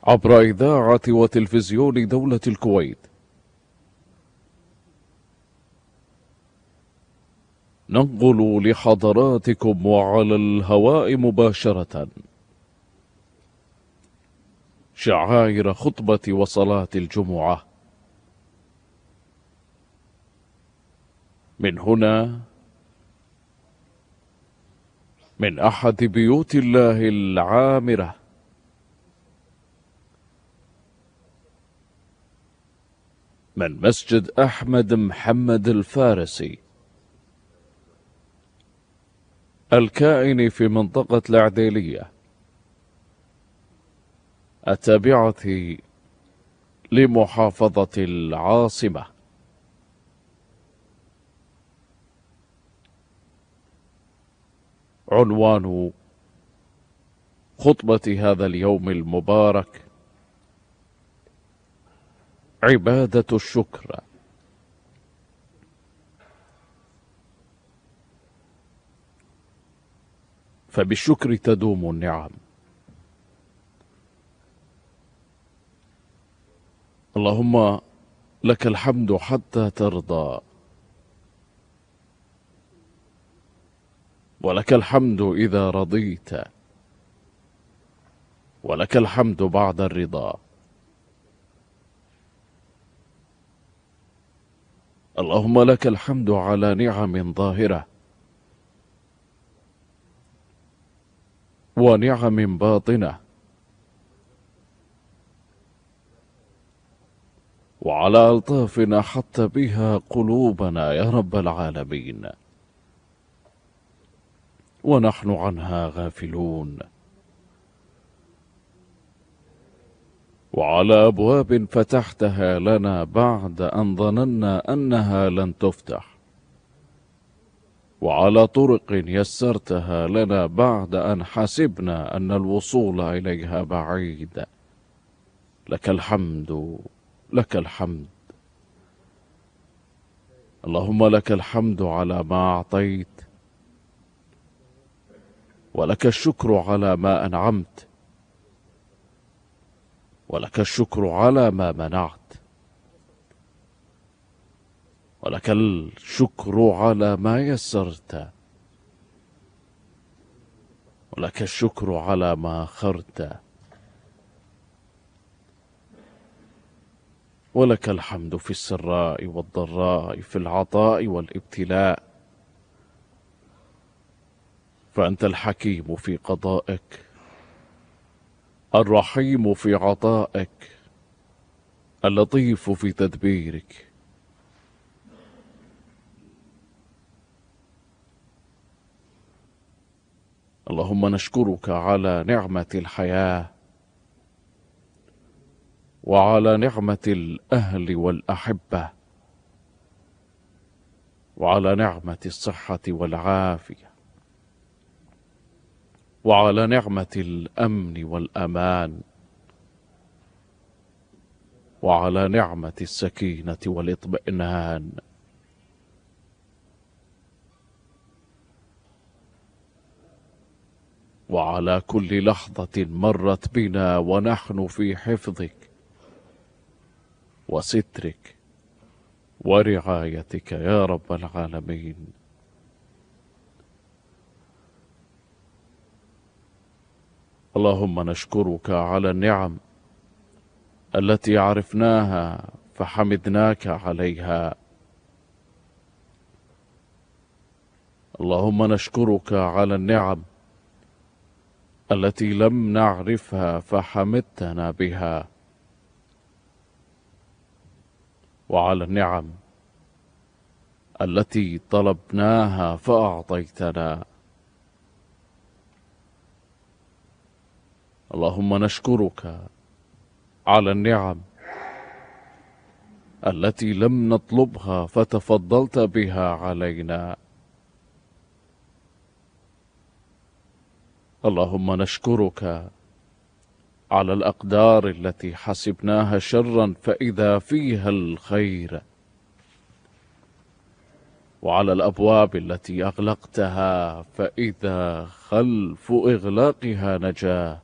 عبر إذاعة وتلفزيون دولة الكويت. ننقل لحضراتكم وعلى الهواء مباشرة شعائر خطبة وصلاة الجمعة من هنا، من أحد بيوت الله العامرة، من مسجد أحمد محمد الفارسي الكائن في منطقة العديلية التابعة لمحافظة العاصمة. عنوان خطبة هذا اليوم المبارك: عبادة الشكر. فبالشكر تدوم النعم. اللهم لك الحمد حتى ترضى، ولك الحمد إذا رضيت، ولك الحمد بعد الرضا. اللهم لك الحمد على نعم ظاهرة ونعم باطنة، وعلى ألطاف أحط بها قلوبنا يا رب العالمين ونحن عنها غافلون، وعلى أبواب فتحتها لنا بعد أن ظننا أنها لن تفتح، وعلى طرق يسرتها لنا بعد أن حسبنا أن الوصول إليها بعيد. لك الحمد، لك الحمد. اللهم لك الحمد على ما أعطيت، ولك الشكر على ما أنعمت، ولك الشكر على ما منعت، ولك الشكر على ما يسرت، ولك الشكر على ما أخرت، ولك الحمد في السراء والضراء، في العطاء والابتلاء، فأنت الحكيم في قضائك، الرحيم في عطائك، اللطيف في تدبيرك. اللهم نشكرك على نعمة الحياة، وعلى نعمة الأهل والأحبة، وعلى نعمة الصحة والعافية، وعلى نعمة الأمن والأمان، وعلى نعمة السكينة والاطمئنان. وعلى كل لحظة مرت بنا ونحن في حفظك وسترك ورعايتك يا رب العالمين. اللهم نشكرك على النعم التي عرفناها فحمدناك عليها. اللهم نشكرك على النعم التي لم نعرفها فحمدتنا بها، وعلى النعم التي طلبناها فأعطيتنا. اللهم نشكرك على النعم التي لم نطلبها فتفضلت بها علينا. اللهم نشكرك على الأقدار التي حسبناها شرا فإذا فيها الخير، وعلى الأبواب التي أغلقتها فإذا خلف إغلاقها نجاة.